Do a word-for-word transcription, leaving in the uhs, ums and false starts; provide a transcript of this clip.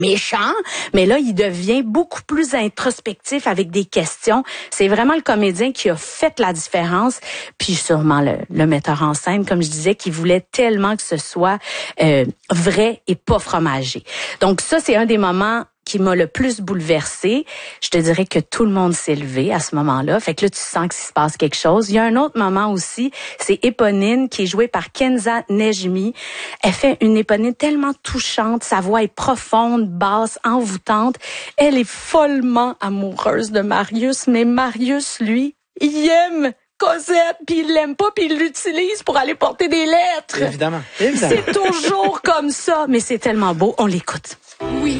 méchant, mais là, il devient beaucoup plus introspectif avec des questions. C'est vraiment le comédien qui a fait la différence, puis sûrement le, le metteur en scène, comme je disais, qui voulait tellement que ce soit euh, vrai et pas fromager. Donc ça, c'est un des moments qui m'a le plus bouleversée. Je te dirais que tout le monde s'est levé à ce moment-là. Fait que là, tu sens qu'il se passe quelque chose. Il y a un autre moment aussi, c'est Éponine, qui est jouée par Kenza Nejmi. Elle fait une Éponine tellement touchante. Sa voix est profonde, basse, envoûtante. Elle est follement amoureuse de Marius, mais Marius, lui, il aime Cosette, puis il l'aime pas, puis il l'utilise pour aller porter des lettres. Évidemment, évidemment. C'est toujours comme ça, mais c'est tellement beau. On l'écoute. Oui.